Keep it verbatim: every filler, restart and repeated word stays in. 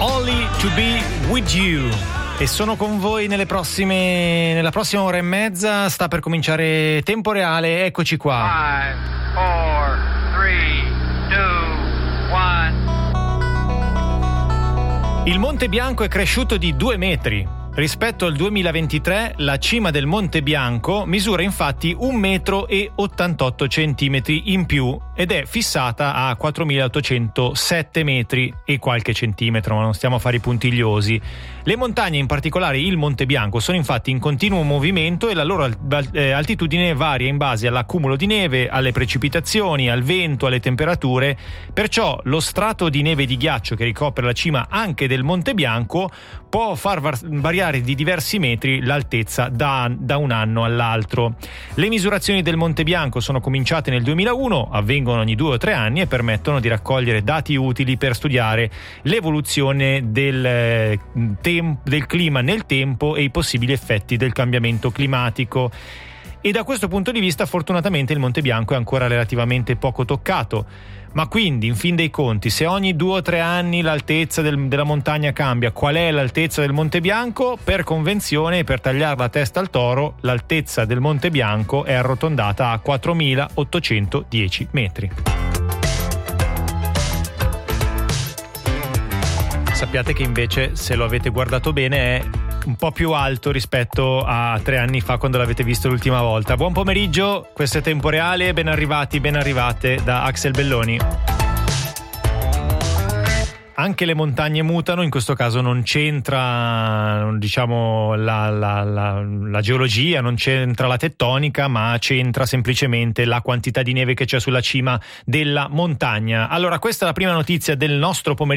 Only to be with you. E sono con voi nelle prossime nella prossima ora e mezza. Sta per cominciare Tempo Reale. Eccoci qua. five, four, three, two, one. Il Monte Bianco è cresciuto di due metri. Rispetto al duemilaventitré, la cima del Monte Bianco misura infatti un metro e ottantotto centimetri in più ed è fissata a quattromilaottocentosette metri e qualche centimetro, ma non stiamo a fare i puntigliosi. Le montagne, in particolare il Monte Bianco, sono infatti in continuo movimento e la loro altitudine varia in base all'accumulo di neve, alle precipitazioni, al vento, alle temperature. Perciò lo strato di neve e di ghiaccio che ricopre la cima anche del Monte Bianco può far variare di diversi metri l'altezza da, da un anno all'altro. Le misurazioni del Monte Bianco sono cominciate nel duemilauno, avvengono ogni due o tre anni e permettono di raccogliere dati utili per studiare l'evoluzione del, tem- del clima nel tempo e i possibili effetti del cambiamento climatico. E da questo punto di vista, fortunatamente, il Monte Bianco è ancora relativamente poco toccato. Ma quindi, in fin dei conti, se ogni due o tre anni l'altezza del, della montagna cambia, qual è l'altezza del Monte Bianco? Per convenzione e per tagliare la testa al toro, l'altezza del Monte Bianco è arrotondata a quattromilaottocentodieci metri. Sappiate che invece, se lo avete guardato bene, è un po' più alto rispetto a tre anni fa, quando l'avete visto l'ultima volta. Buon pomeriggio, questo è Tempo Reale, ben arrivati, ben arrivate da Axel Belloni. Anche le montagne mutano, in questo caso non c'entra, diciamo, la, la, la, la geologia, non c'entra la tettonica, ma c'entra semplicemente la quantità di neve che c'è sulla cima della montagna. Allora, questa è la prima notizia del nostro pomeriggio.